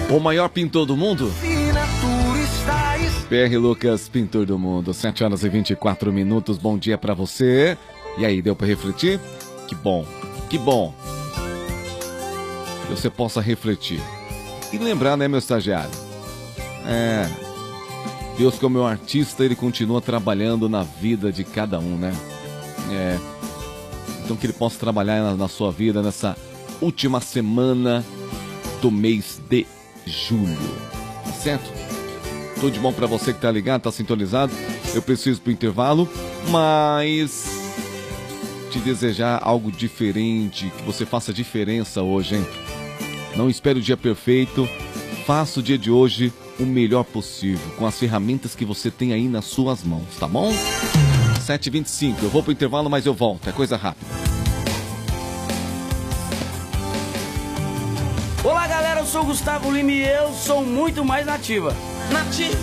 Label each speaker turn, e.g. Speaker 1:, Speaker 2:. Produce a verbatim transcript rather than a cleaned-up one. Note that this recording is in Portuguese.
Speaker 1: O maior pintor do mundo? P R Lucas, pintor do mundo. sete horas e vinte e quatro minutos. Bom dia pra você. E aí, deu pra refletir? Que bom, que bom. Que você possa refletir. E lembrar, né, meu estagiário? É... Deus, como é um artista, ele continua trabalhando na vida de cada um, né? É... Então que ele possa trabalhar na, na sua vida nessa última semana do mês de julho. Tá certo? Tudo de bom pra você que tá ligado, tá sintonizado. Eu preciso pro intervalo, mas te desejar algo diferente, que você faça diferença hoje, hein? Não espere o dia perfeito, faça o dia de hoje o melhor possível, com as ferramentas que você tem aí nas suas mãos, tá bom? sete e vinte e cinco, eu vou pro intervalo, mas eu volto, é coisa rápida.
Speaker 2: Olá galera, eu sou o Gustavo Lima e eu sou muito mais nativa.
Speaker 3: Nativa.